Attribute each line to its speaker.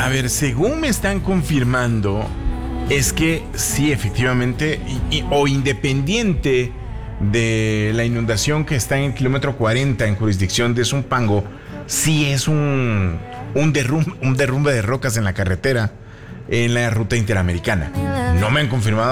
Speaker 1: A ver, según me están confirmando, es que sí, efectivamente, o independiente de la inundación que está en el kilómetro 40 en jurisdicción de Zumpango, sí es un derrumbe de rocas en la carretera, en la ruta interamericana. No me han confirmado